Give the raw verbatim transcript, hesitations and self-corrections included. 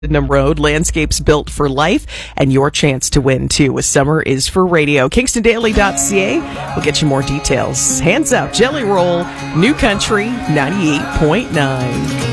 Sydenham Road, landscapes built for life, and your chance to win, too, with Summer is for Radio. Kingston Daily dot C A will get you more details. Hands out, Jelly Roll, New Country ninety-eight point nine.